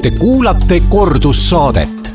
Te kuulate kordussaadet.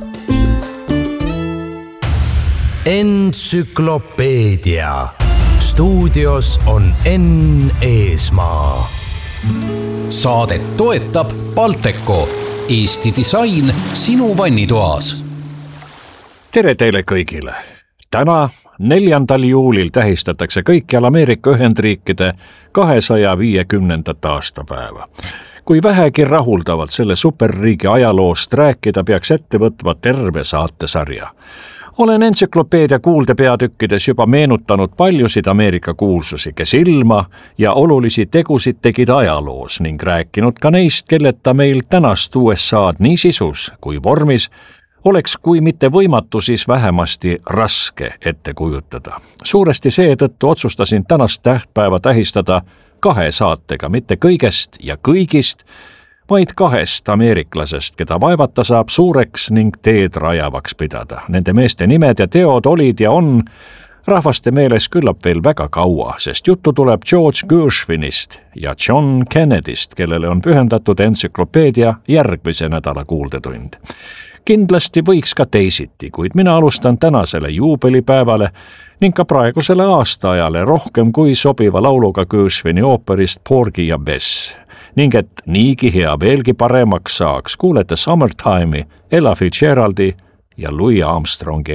Entsüklopeedia. Stuudios on Enn Eesmaa. Saadet toetab Balteco, Eesti disain sinu vannitoas. Tere teile kõigile! Täna, 4. juulil tähistatakse kõikjal Ameerika Ühendriikide 250. aastapäeva. Kui vähegi rahuldavalt selle superriigi ajaloost rääkida, peaks ette võtma terve saatesarja. Olen entsüklopeedia kuuldepeatükkides juba meenutanud paljusid Ameerika kuulsusi, kes ilma ja olulisi tegusid tegid ajaloos ning rääkinud ka neist, kelleta meil tänast USA'd nii sisus kui vormis oleks kui mitte võimatu, siis vähemasti raske ette kujutada. Suuresti seetõttu otsustasin tänast tähtpäeva tähistada 2 saatega, mitte kõigest ja kõigist, vaid 2 ameeriklasest, keda vaevata saab suureks ning teed rajavaks pidada. Nende meeste nimed ja teod olid ja on rahvaste meeles küllap veel väga kaua, sest juttu tuleb George Gershwinist ja John Kennedyst, kellele on pühendatud entsüklopeedia järgmise nädala kuuldetund. Kindlasti võiks ka teisiti, kuid mina alustan tänasele juubelipäevale ning ka praegusele aastaajale rohkem kui sobiva lauluga Gershwini ooperist Porgy ja Bess. Ning et niigi hea veelgi paremaks saaks, kuulete Summertime'i, Ella Fitzgeraldi ja Louis Armstrongi